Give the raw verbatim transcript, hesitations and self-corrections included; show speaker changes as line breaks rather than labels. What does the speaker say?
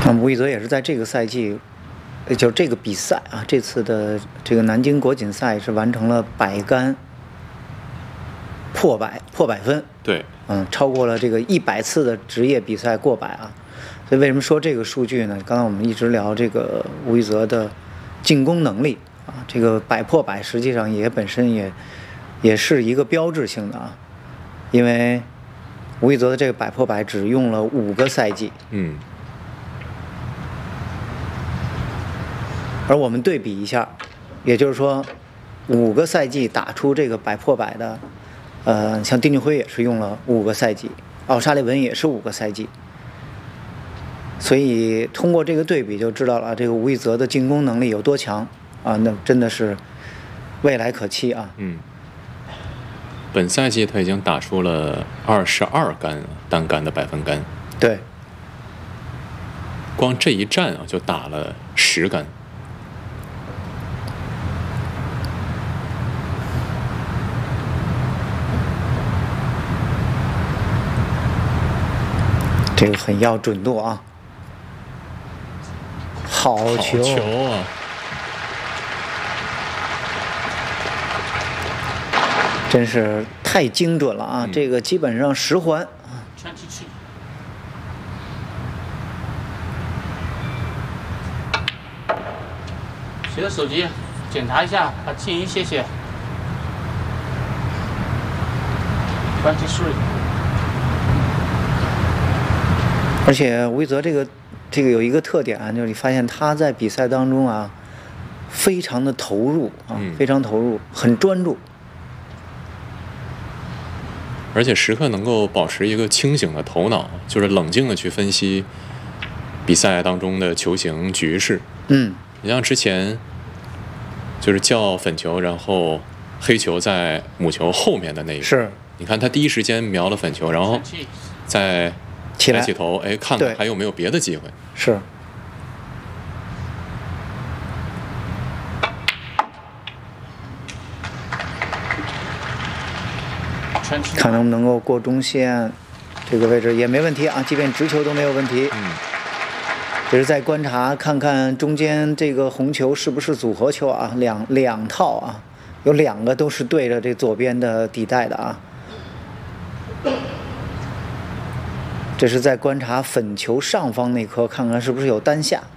那么吴亦泽也是在这个赛季，就这个比赛啊，这次的这个南京国锦赛是完成了百杆破百破百分，
对，
嗯，超过了这个一百次的职业比赛过百啊。所以为什么说这个数据呢？刚才我们一直聊这个吴亦泽的进攻能力啊，这个百破百实际上也本身也也是一个标志性的啊，因为吴亦泽的这个百破百只用了五个赛季，
嗯，
而我们对比一下，也就是说，五个赛季打出这个百破百的，呃，像丁俊晖也是用了五个赛季，奥沙利文也是五个赛季，所以通过这个对比就知道了这个吴亦泽的进攻能力有多强啊，那真的是未来可期啊。
嗯，本赛季他已经打出了二十二杆单杆的百分杆，
对，
光这一战啊就打了十杆。
这个很要准度啊，好球，
好球啊！
真是太精准了啊！
嗯、
这个基本上十环。
全体去。随着手机检查一下，把静音谢谢。twenty three。
而且吴亦泽这个这个有一个特点啊，就是你发现他在比赛当中啊，非常的投入啊，
嗯、
非常投入，很专注，
而且时刻能够保持一个清醒的头脑，就是冷静的去分析比赛当中的球形局势。
嗯，
你像之前就是叫粉球，然后黑球在母球后面的那一个，
是，
你看他第一时间瞄了粉球，然后在
起来
抬起头，哎，看看还有没有别的机会。
是。看能不能够过中线，这个位置也没问题啊，即便直球都没有问题。
嗯，
只是在观察看看中间这个红球是不是组合球啊，两两套啊，有两个都是对着这左边的底带的啊。这是在观察粉球上方那颗，看看是不是有单下。